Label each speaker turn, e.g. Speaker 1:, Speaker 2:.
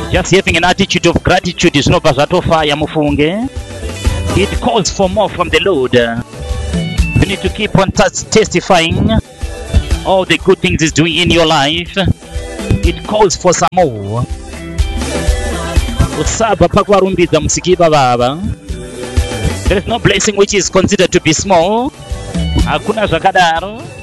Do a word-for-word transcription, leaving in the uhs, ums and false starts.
Speaker 1: Just having an attitude of gratitude is not fire mufunge. It calls for more from the Lord. You need to keep on testifying all the good things He's doing in your life. It calls for some more. There is no blessing which is considered to be small. Hakuna zakadaro.